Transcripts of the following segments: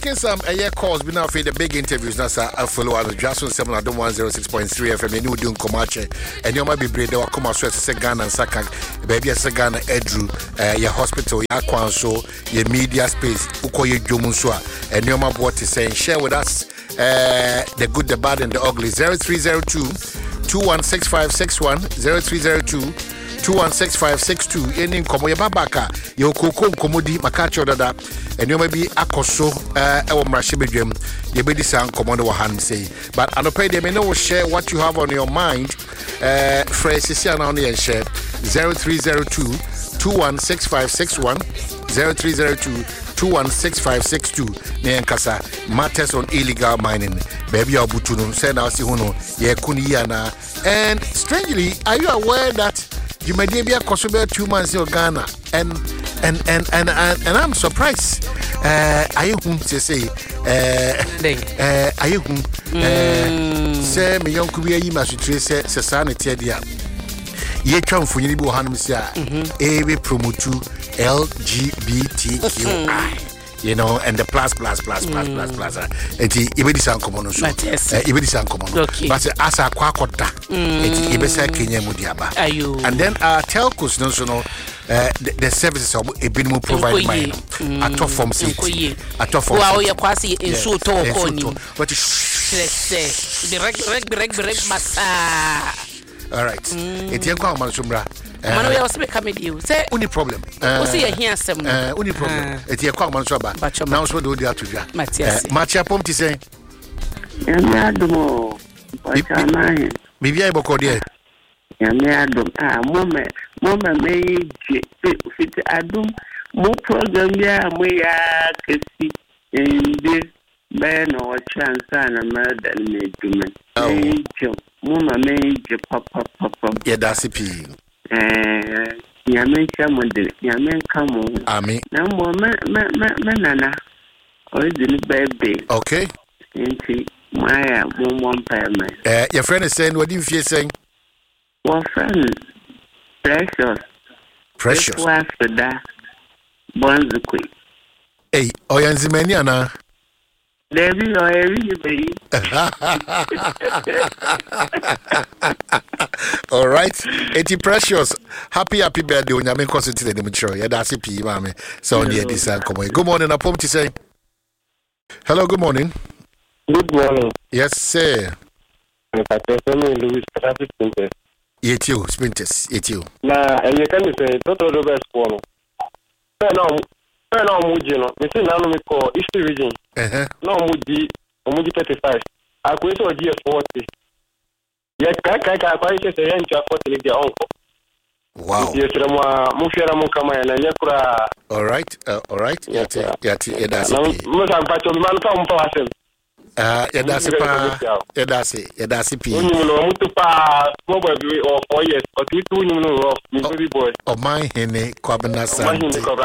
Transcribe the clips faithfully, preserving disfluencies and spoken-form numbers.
taking some a year calls, but now for the big interviews. That's a follow on the Jason Seven at one zero six point three F M. You doing Comache, and you might be brave. They will come out to Ghana and Saka, baby, as Ghana, Edru, your hospital, your Kwanso, your media space, Ukoye Jomuswa, and you might what is saying. Share with us uh, the good, the bad, and the ugly. zero three zero two, two one six five six one, zero three zero two, two one six five six two. Any Komo Yababaka, your Koko Komodi, Makacho Dada. And you may be a coso, uh, our Marshibidrim, you may sound command or hand say. But I don't pay them, know share what you have on your mind. Uh, Phrases and share zero three zero two, two one six five six one, zero three zero two, two one six five six two. Neankasa matters on illegal mining. Baby Abutunu, send us Huno, Ye Kuniana. And strangely, are you aware that you may be a Kosovo two months in Ghana? And And and and and, and I'm surprised. Uh, I whom to say, uh, uh, I whom say me young Korea you must trace society idea. Ye come for you, Bohanmsia, A promote L G B T Q I. You know, and the plus plus plus plus plus plus. It is even sound common. So, even sound common. But as a quackota, it is even Kenya Mudiaba. And then our telcos, no, so no. Uh, the, the services are a bit more provided by a top form city. A top form. Wow, you're quasi in so tall. But the reg reg reg reg massa. All right. It's your common sumbra. Manuel was becoming you. Say, only problem. What's your here? Some only problem. It's your common sumbra. Now, so do the other. Matthias, Matia Pom to say, maybe I will call you. Yamiadum ah mama mama me fit adum mo program ya mo ya kesi ende be no chance na murder me dum eh mama me je papa papa yeah that's it eh yame chamo de yame kamo ami na mo me me me nana o de baby okay enti maya mo mo pa me eh your friend is saying what do you feel saying. Well, friend, precious. Precious. What's for that? Bonds quick. Hey, Oyanzimania na. Debbie, or everybody. All right. Eti Precious. Happy, happy birthday. When you're concentrated in the mature. Yeah, that's it, P. Mammy. So, yeah, this is coming. Good morning. I'm to say. Hello, good morning. Good morning. Yes, sir. I'm Louis Traffic Center. Yet you, Sprinters, yet you. Now, and you can say, total the best one. Turn on, turn on Mujino. We see now we call East Region. No Muji, Muji thirty-five. I quit or G forty. Yet, Kaka, I say, the end of forty, the uncle. Wow. Yes, Mufera Mukama and Yakura. All right, uh, all right. Yet, yet, yet, that's it. Most of the man from Powasel. Ah, yeah, that's it. Yeah, that's it. Yeah, that's it. You know, to pass probably or four years, but we two you know of baby boy. Oh, my hene, Kwabena San.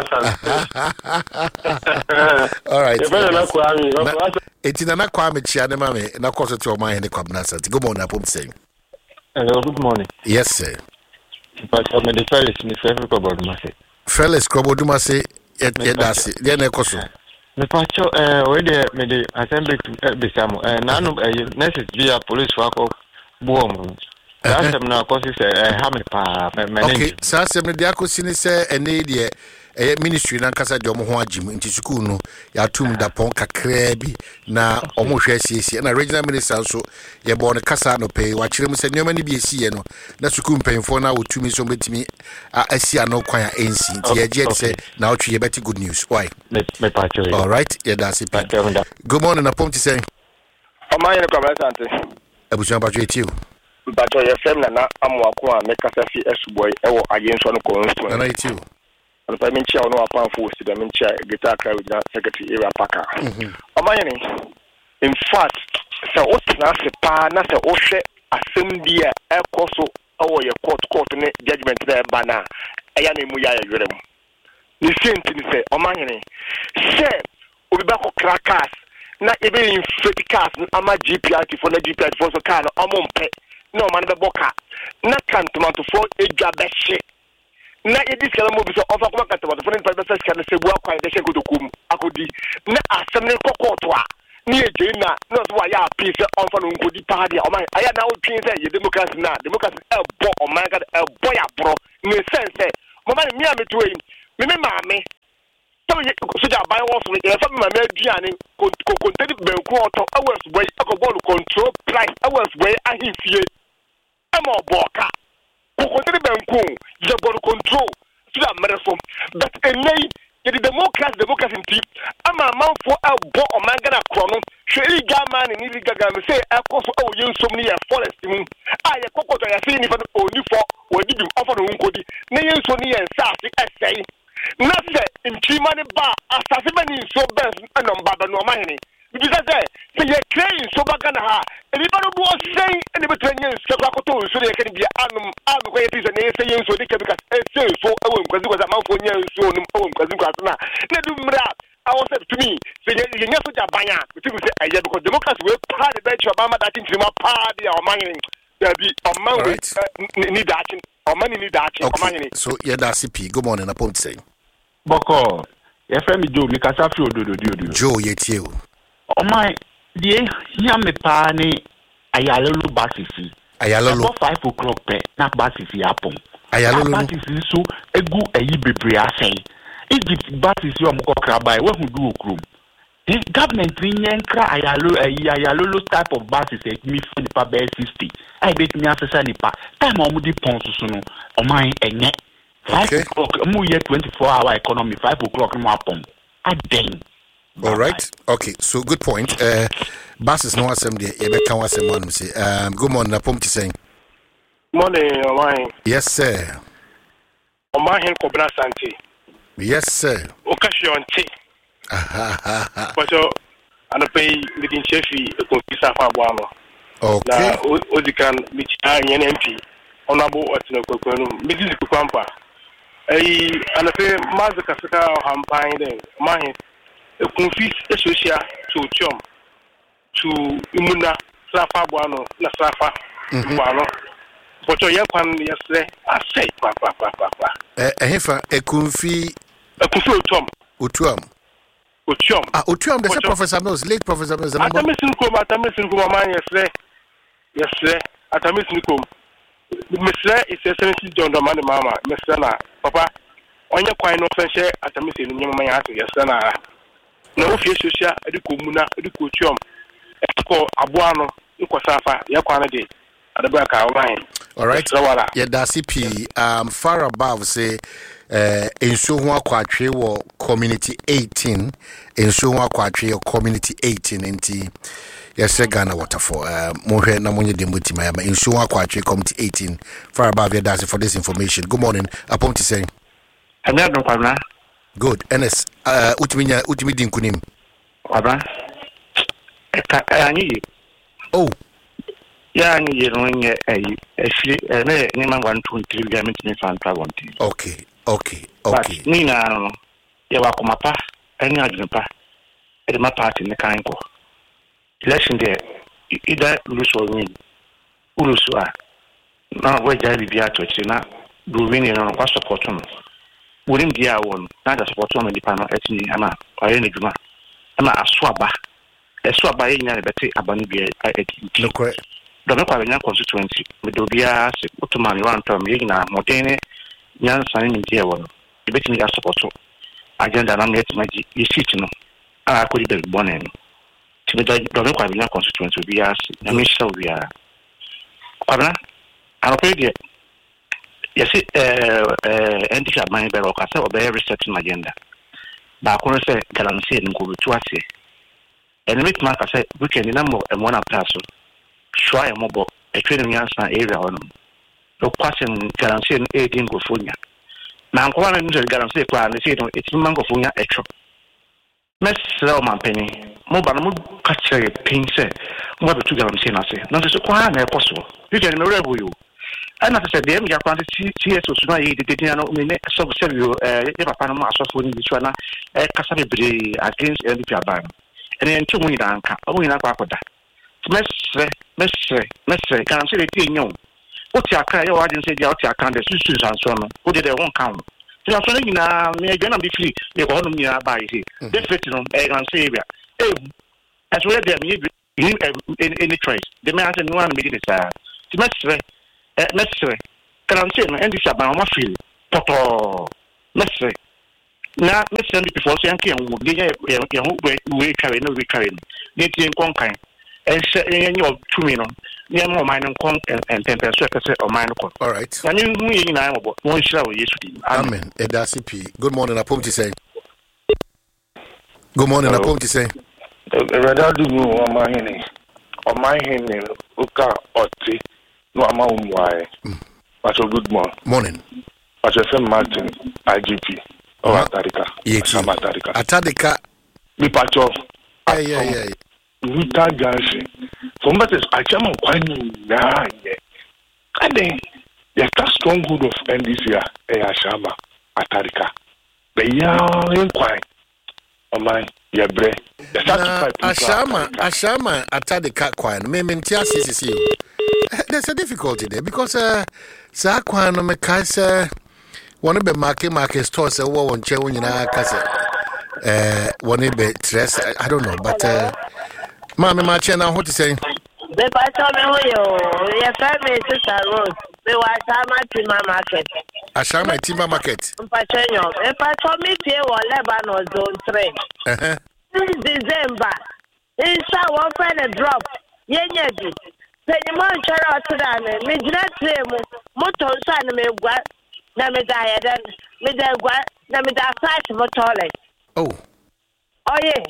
All right. It's in an aquamate Chianamame, and of course, it's your mind in the Kwabena San. Good morning, I'm saying. Hello, good morning. Yes, sir. But I'm the fellas in the favorite about Massey. Fellas, Crobodumase, yeah, that's it. Then I cost. The patcho, uh, already made the assembly to Bissamo, and none of a nurses via police work of Boom. That's them now, because it's a hammer. Okay, Sassam Diaco Sinise and Nadia, a ministry, Nankasa Jomo Jim, into school, no, Yatum da Ponca Crebi, na almost and a regional minister also, you're born a Casano pay, watch him say, no many be a C N O, that's a coon paying for now with two minutes to me. I see no choir ain't seen. The jet say, now you better good news. Why? All right, yeah, that's it. Good morning, upon to say, oh, my comment, I was about you. But your friend, I'm walking, make us a fee as boy, or against one of and I too. And I mean, chair no upon force to them in chair, guitar cry with that secretary era packer. Oh, my name. In fact, so what's not a pa, not a oshe, a sim dear, a coso, or your court court judgment there, banner, a yanny muya grim. The same thing say, oh, my name. Say, we back of crackers, not even in fifty cars, I'm a G P R for the G P R for the car, I'm on pay. No man, the boca. Not can't to for a job that shit. na e dis kala mo bi so ofa kuma kata wato fone pa besa skana se bua kwa de sheko dokum akodi na asem ne kokoto a ni eje na no so wa ya peace onfa no nkodi pa dia o man aya na o twin say ye democracy na democracy e bo o man ga e bo ya bro ni sense mo man mi ameto yi me me maame so ye so ja ban wo so ye fa me maame aduane ko ko ntedi benku oto awas boy akobol control price awas boy ahifie e mo boka ko ntedi benku je bol control so da merefom but enei the democracy democracy team ama manfo abo o mangana krono hwe gama ni ni gaga me say ekoso o yensom ni ya forest mu a ye kokoto ya say ni fa oni fo wadi dum ofo no nkodi na yenso ni ya nsase esei na se ntima ne ba asase ba ni so ben anomba ba no mahene bi say say ye claim so baga na ha e bi ba no bo say e be tanya nska kwakoto so ye kan bia anum anu ko ye pisa na ye say yenso de kebika e say so e wo nkwazi kwaza manfo nya nso no e wo nkwazi kwaza na na du mra I was said to me say ye nya so jabanya to me say aye because democracy we part the bench Obama that ntima party o mahene there be o man ni that o man ni that o mahene so ye da C P good morning upon say Boko ye friend me Joe me kasa fi ododo ododo Joe ye tie o o my die ya me pa ni ayalolu basisi ayalolu five o'clock pe na basisi apon ayalolu basisi so egu eyi bebre asai Egypt basisi o mko krabai we hu du okrom the government nyen kra ayalo ayi ayalolu type of basisi me fi pa be sixty ai bet me asesa nipa time o mu di pon so no o my enye five o'clock mu ye twenty-four hour economy five o'clock no apon aden. All right. Okay. So good point. Uh, Bass is no assembly. Ebe kan wasem one say. Um, good morning. Na pom ti saying. Morning, Omai. Yes, sir. Omai Kobra Santi. Yes, sir. Occasion T. Aha ha ha. But so, ana pay meeting chefi ko kisa fa boano. Okay. Na odikan mi cha yen M P. Honorable Otino Kokonu. Meeting ku kwampa. Eh, ana pay mazaka fika hampan den. Omai a confuse social to chum to imuna slafa buano na slafa buano but you can yesterday I say pa pa pa pa pa eh hefa e confi a confuse chum otuam otuam ah otuam the professor knows late professor knows the number atamisin ko atamisin ko man yesterday yesterday atamisin ko mesre is essentially John the man mama mesre na papa onye kwan no fenche atamisin nyem man ya yesterday na no ofie social ediko muna ediko tuom eko aboano iko safa yakwa na de adaba ka oman. All right. Yeah, that's C P um far above say uh enso ho akwatwe wo community eighteen enso ho akwatwe wo community eighteen enti yes Ghana waterfall uh mohwe na monye demoti mayama enso ho akwatwe community eighteen far above. Yeah, that's it for this information. Good morning. Upon to say Another kwabna. Good. N S uh utiminya utimi din kunim. Kwabna. Eka anyi. Oh. Ya anyi ye no nye ayi. Efi ene ni man one two three government ni fan one. Okay. Okay. Okay. Ni na no. Ye wa komapa eni adwupa. E de ma party ne kan ko. Election there either lose or win. Ulusu a. Na we jari bia to chi na do win no kwa support no. Wouldn't be our one, not a support on the panel at me, Ama, or any Juma. Ama a swabba, a swabba in a better abandon. No correct. Don't know quite a constituency, but do be a Ottoman one term, Yina, Modene, Yan San in dear one. You bet me a support. Agenda, I'm yet my you see to know. I could be born in. To be don't know quite a constituency, be asked, I mean, so we are. Quabna, I'll pay it. Yes, uh, uh, anti money by Rocasa or by resetting agenda. But I say, Galamsi and go to us. And make Mark say, we can number and one of person. Try a mobile, a training answer area on them. No question, Galamsi and eighteen go Funya. Now, one into the Galamsi plan, they say, it's Mango Funya extra. Miss Selman Penny, mobile catch a pin say, what the two Galamsi say, not as a quiet possible. You can remember you. And as I said, the M J Quanti C S was not the Dino sub several Panama Software in this one, a Casabi against L P Ban. And then two million, a winner Pacoda. Mestre, Mestre, Mestre, can I say the young? Oti aka ye wa say dia oti aka de susu sanso no. Wo de de won kan. Ti na so na nyina me adwana bi free e ko no nyina ba yi. De fit no e kan say bia. Eh as we dey me any choice. The man say no one make it say. Ti mesre eh mesre. Kan say no endi saba ma feel. Toto mesre. Na mesre bi before say anke en wo de ye ye ho we carry no we carry. Ne ti en kon kan. En say en yo tumi no. Yeah, more mine and and temperature or mine. All right. I mean, we in I one show yesterday. Amen. Edasi P. Good morning, Apom to say. Good morning, Apom to say. Rather do no on my henny. On my henny, Uka or tea. No amount why. But a good morning. Morning. But a Saint Martin, I G P. Or Atadika. Yes, Atadika. Atadika. Me patch off. Yeah, yeah, yeah. Luta Ganshi. So much as I am quite nah, yeah. And then, the stronghold of N D C, a Shama, Atadika. The young quiet. Oh my, yeah, bre. Ashama, Ashama, Atadika, quiet. Mementia, see, there's a difficulty there because, uh, Sakwan, Mekasa, one of the market market stores, a war on Chewin in our casa. Uh, one of the stress, I don't know, but, uh, Mamma Machena, what to say? The Pachome, your family sister Rose, the Washama Tima Market. Ashama Tima Market. Pacheno, if I told me to or Lebanon zone three. Uh-huh. Since December, inside one friend a drop. Yenyeji. Penimon Chara to that, Midnight, Moto San Megua, Namidayan, Midagua, Namidafat Motole. Oh. Oh, yeah.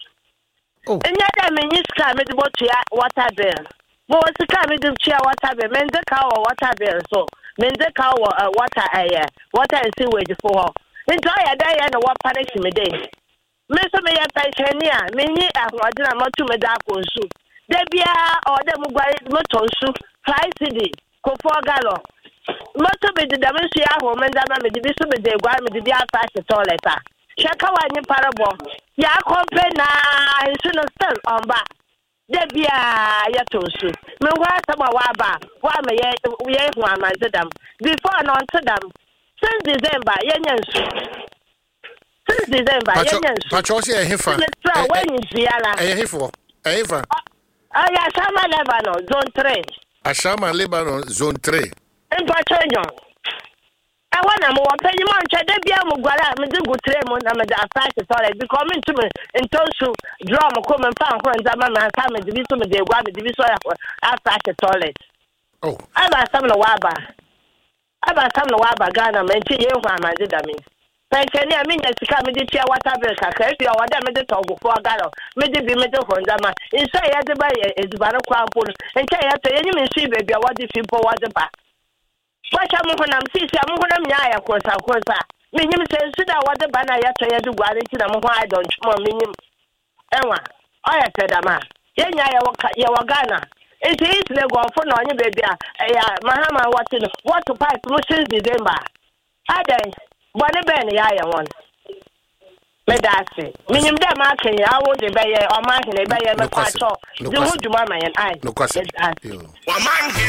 Oh. And yet, I mean, you come with water bill. What was the coming to chair water bill? Men the cow or water bill. So, men the cow or water air, water and sewage for. Enjoy a day and what punish me day. Mister May a pensioner, many are what I'm not to Medako soup. Debia or the mobile motor soup, five city, Cofor Gallo. Most of it, the Damesia home and Dama, the Bishop, the Guam, the Dia Fast toilet. Shakawan parable. Ya compare na soon still on back. Debia Yatosu. Me wa sama waba. Wa me ye one man to them. Before non to them. Since December, Yenyansu. Since December, Yenyansu. Patrosia Hifa. When is Viala? A Hifo. A Hifa. Oh, yeah, Shama Lebanon, zone three. Ashama Lebanon, zone three. And Patronion. I want to more pay you much. I did be able to go out and do good tremor. I'm at the fact that it's coming to me and told you drama come and found friends. I'm a time to be some of the water to be so after the toilet. Oh, I'm a some of Waba. I'm a some of Waba Ghana, and she knew what I did. I mean, thank you. I mean, it's coming to share what I will. If you are what I'm talk before Gallo, maybe be middle for Zama. Inside, everybody is Banner Crown and say, after any machine, baby, what if you pour water back? What I'm going to see, I'm going to Yaya, of course, of course. Minim says, sit down what the banner yet to go into the Mohai don't more minim. Ewa, I said, Ama, Yaya Yawagana. It is the go for no baby. Mahama, what in what to pipe since December. I day, one ben Yaya one. Medasi. Minim them asking, I would obey or marking a bayer, no question. The wood, Mamma and I. No question.